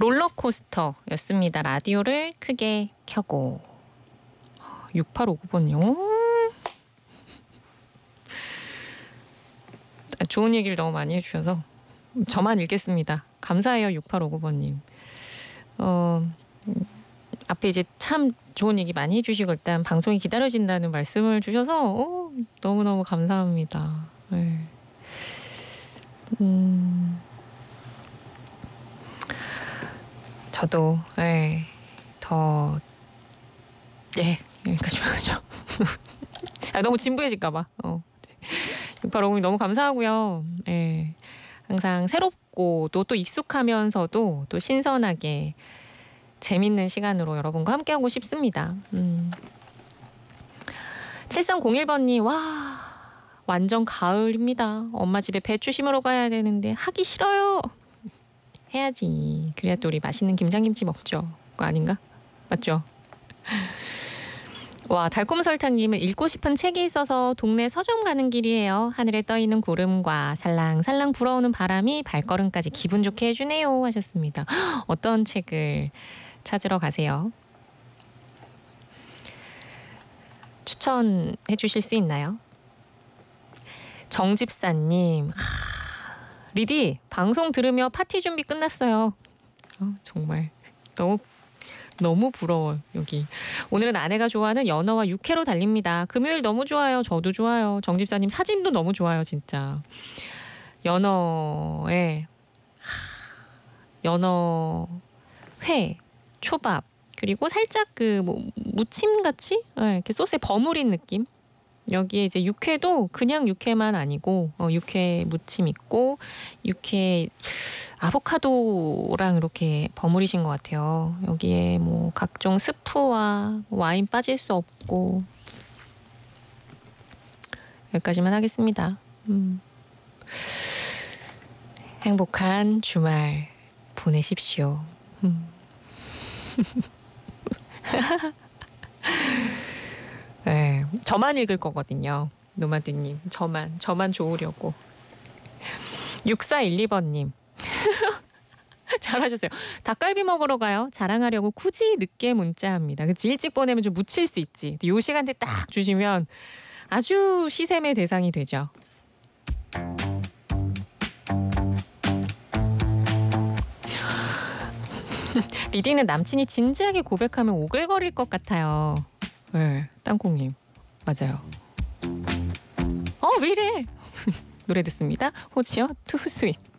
롤러코스터였습니다. 라디오를 크게 켜고. 6859번요. 좋은 얘기를 너무 많이 해주셔서 저만 읽겠습니다. 감사해요, 6859번님. 앞에 이제 참 좋은 얘기 많이 해주시고 일단 방송이 기다려진다는 말씀을 주셔서 너무너무 감사합니다. 네. 저도 여기까지만 하죠. 너무 진부해질까봐. 6850님 너무 감사하고요. 항상 새롭고 또 익숙하면서도 또 신선하게 재밌는 시간으로 여러분과 함께하고 싶습니다. 7301번님 와 완전 가을입니다. 엄마 집에 배추 심으러 가야 되는데 하기 싫어요. 해야지. 그래야 또 우리 맛있는 김장김치 먹죠. 그거 아닌가? 맞죠? 와 달콤설탕님은 읽고 싶은 책이 있어서 동네 서점 가는 길이에요. 하늘에 떠있는 구름과 살랑살랑 불어오는 바람이 발걸음까지 기분 좋게 해주네요 하셨습니다. 어떤 책을 찾으러 가세요? 추천해 주실 수 있나요? 정집사님 리디 방송 들으며 파티 준비 끝났어요. 정말 너무 부러워 여기. 오늘은 아내가 좋아하는 연어와 육회로 달립니다. 금요일 너무 좋아요. 저도 좋아요. 정집사님 사진도 너무 좋아요. 진짜 연어회, 초밥 그리고 살짝 무침같이 이렇게 소스에 버무린 느낌. 여기에 이제 육회도 그냥 육회만 아니고 육회 무침 있고 육회 아보카도랑 이렇게 버무리신 것 같아요. 여기에 뭐 각종 스프와 와인 빠질 수 없고 여기까지만 하겠습니다. 행복한 주말 보내십시오. 네, 저만 읽을 거거든요. 노마드님 저만 좋으려고. 6412번님 잘하셨어요. 닭갈비 먹으러 가요. 자랑하려고 굳이 늦게 문자합니다. 그치? 일찍 보내면 좀 묻힐 수 있지. 요 시간대 딱 주시면 아주 시샘의 대상이 되죠. 리디는 남친이 진지하게 고백하면 오글거릴 것 같아요. 네, 땅콩님 맞아요. 왜 이래? 노래 듣습니다. 호치어 투 스윗.